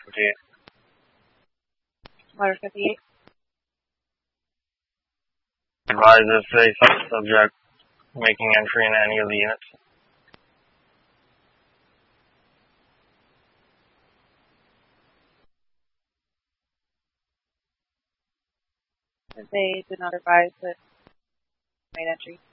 58. Letter 58. Advise if a subject making entry in any of the units. They did not advise that made entry.